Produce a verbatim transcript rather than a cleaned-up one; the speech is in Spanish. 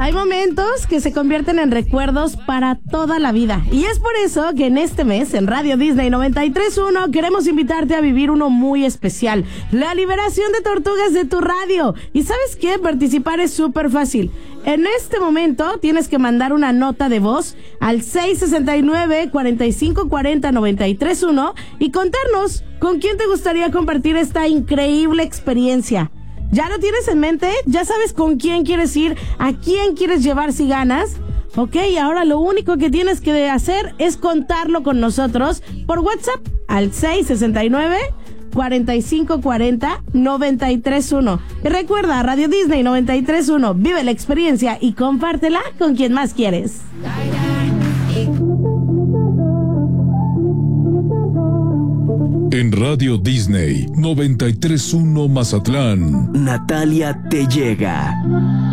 Hay momentos que se convierten en recuerdos para toda la vida. Y es por eso que en este mes, en Radio Disney noventa y tres punto uno, queremos invitarte a vivir uno muy especial. La liberación de tortugas de tu radio. ¿Y sabes qué? Participar es súper fácil. En este momento tienes que mandar una nota de voz al seis sesenta y nueve, cuarenta y cinco cuarenta, noventa y tres uno y contarnos con quién te gustaría compartir esta increíble experiencia. ¿Ya lo tienes en mente? ¿Ya sabes con quién quieres ir? ¿A quién quieres llevar si ganas? Ok, ahora lo único que tienes que hacer es contarlo con nosotros por WhatsApp al seis sesenta y nueve, cuarenta y cinco cuarenta, noventa y tres uno. Y recuerda, Radio Disney noventa y tres punto uno, vive la experiencia y compártela con quien más quieres. En Radio Disney noventa y tres punto uno Mazatlán, Natalia te llega.